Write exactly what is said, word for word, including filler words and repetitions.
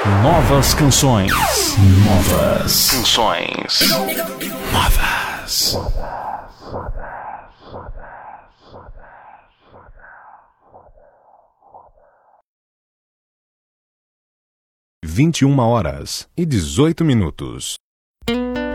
Novas canções. Novas canções. Novas. vinte e uma horas e dezoito minutos.